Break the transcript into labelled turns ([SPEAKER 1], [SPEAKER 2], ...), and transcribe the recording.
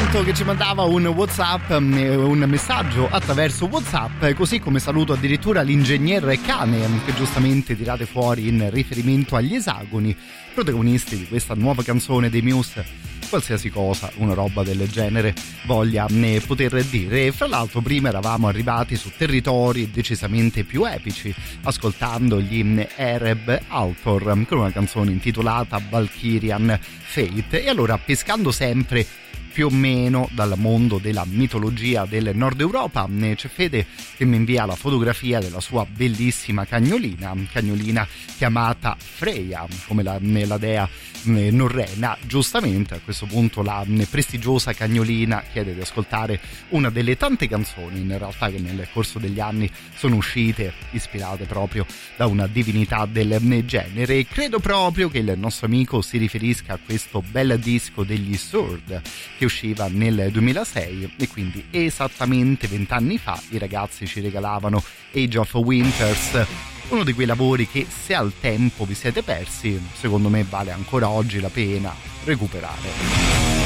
[SPEAKER 1] Alto che ci mandava un WhatsApp, un messaggio attraverso WhatsApp, così come saluto addirittura l'ingegner Cane che giustamente tirate fuori in riferimento agli esagoni, protagonisti di questa nuova canzone dei Muse. Qualsiasi cosa una roba del genere voglia poter dire. Fra l'altro prima eravamo arrivati su territori decisamente più epici ascoltando gli Arab Author con una canzone intitolata Valkyrian Fate, e allora pescando sempre più o meno dal mondo della mitologia del Nord Europa c'è Fede che mi invia la fotografia della sua bellissima cagnolina chiamata Freya, come la dea norrena. Giustamente a questo punto la prestigiosa cagnolina chiede di ascoltare una delle tante canzoni in realtà che nel corso degli anni sono uscite ispirate proprio da una divinità del genere, e credo proprio che il nostro amico si riferisca a questo bel disco degli Sword che usciva nel 2006, e quindi esattamente 20 anni fa i ragazzi ci regalavano Age of Winters, uno di quei lavori che se al tempo vi siete persi, secondo me vale ancora oggi la pena recuperare.